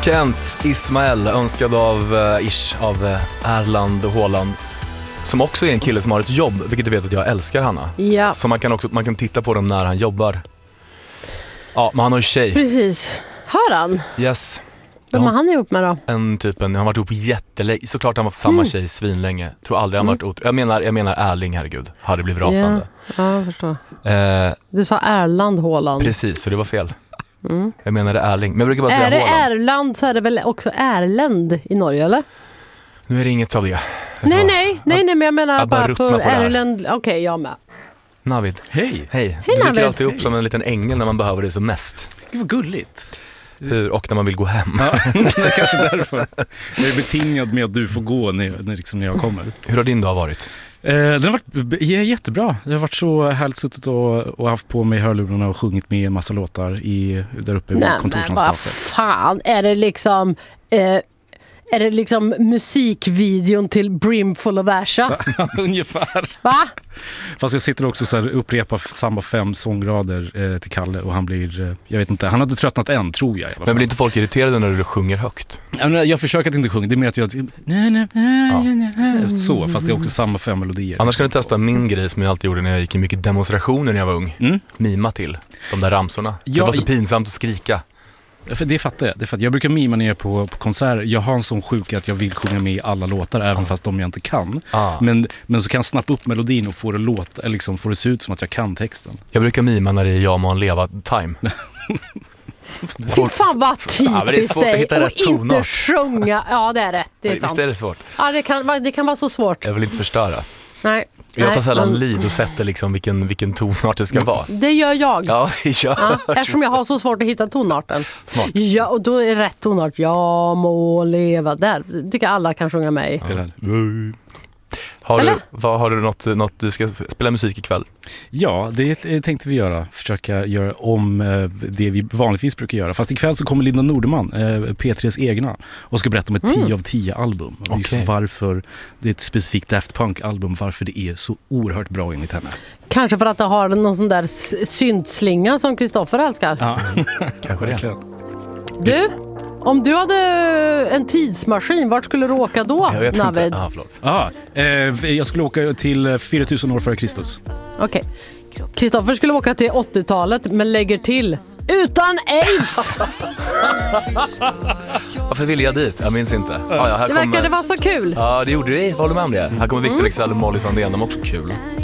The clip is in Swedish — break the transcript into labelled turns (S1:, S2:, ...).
S1: Kent Ismael, önskad av Erland Haaland, som också är en kille som har ett jobb, vilket du vet att jag älskar, Hanna.
S2: Ja.
S1: Så man kan titta på dem när han jobbar. Ja, men han har ju tjej.
S2: Precis. Har han?
S1: Yes.
S2: Vem har han ihop med då?
S1: Han har varit ihop jättelänge. Såklart han var för samma tjej svinlänge. Tror aldrig han varit jag menar Erling, herregud. Hade blivit rasande.
S2: Ja, jag förstår. Du sa Erland Haaland.
S1: Precis, så det var fel. Jag menade Erling. Men jag brukar bara säga
S2: Haaland.
S1: Haaland.
S2: Är det Erland så är det väl också Erland i Norge, eller?
S1: Nu är det inget av det.
S2: Nej, men jag menar
S1: jag bara
S2: bara
S1: ruttnar
S2: på
S1: på
S2: Erland. Okej, jag med.
S1: Navid.
S3: Hej.
S1: Du dyker
S2: Navid.
S1: alltid upp som en liten ängel när man behöver det som mest.
S3: Gud vad gulligt.
S1: Och när man vill gå hem.
S3: Ja, det är kanske därför. Jag är betingad med att du får gå när jag kommer.
S1: Hur har din dag varit?
S3: Den har varit jättebra. Jag har varit så härligt suttit och haft på mig hörlurarna och sjungit med en massa låtar där uppe vid kontorslandskapet.
S2: Vad fan, är det liksom musikvideon till Brimful of Asha?
S3: Ungefär.
S2: Va?
S3: Fast jag sitter också så här upprepar samma 5 sångrader till Kalle och han blir, jag vet inte, han hade tröttnat än, tror jag i alla fall.
S1: Men blir inte folk irriterade när du sjunger högt?
S3: Jag försöker att inte sjunga, det är mer att jag så, fast det är också samma 5 melodier.
S1: Annars kan du testa min grej som jag alltid gjorde när jag gick i mycket demonstrationer när jag var ung. Mima till de där ramsorna. Det var så pinsamt att skrika.
S3: Det fattar jag. Jag brukar mima när jag är på konserter. Jag har en sån sjuka att jag vill sjunga med i alla låtar, även fast de jag inte kan. Men så kan jag snappa upp melodin och få det låta, liksom få det se ut som att jag kan texten.
S1: Jag brukar mima när det är jag må leva time.
S2: Fy fan vad typiskt
S1: det är svårt att hitta rätt
S2: och inte
S1: tonart.
S2: sjunga. Ja, det är det. Det är sant.
S1: Visst är det svårt?
S2: Ja, det kan vara så svårt.
S1: Jag vill inte förstöra.
S2: Nej.
S1: Jag tar sällan lid och sätter liksom vilken tonart det ska vara.
S2: Det gör jag.
S1: Ja,
S2: eftersom jag har så svårt att hitta tonarten.
S1: Smart.
S2: Ja, och då är rätt tonart. Jag må leva där. Tycker alla kan sjunga med i.
S1: Har du något du ska spela musik ikväll?
S3: Ja, det tänkte vi göra. Försöka göra om det vi vanligtvis brukar göra. Fast ikväll så kommer Linda Nordeman, P3s egna, och ska berätta om ett 10 av 10 album. Och just varför det är ett specifikt Daft Punk-album, varför det är så oerhört bra enligt henne.
S2: Kanske för att det har någon sån där syntslinga som Kristoffer älskar.
S3: Ja,
S1: kanske det.
S2: Du? Om du hade en tidsmaskin, vart skulle du åka då,
S1: jag vet
S2: Navid?
S1: Inte. Förlåt.
S3: Jag skulle åka till 4000 år före Kristus.
S2: Okej. Kristoffer skulle åka till 80-talet, men lägger till utan AIDS.
S1: Varför ville jag dit? Jag minns inte. Här
S2: Det verkade vara så kul.
S1: Ja, det gjorde det. Jag håller med om det. Här kommer Victor Leksell och Molly Sandén, de är också kul.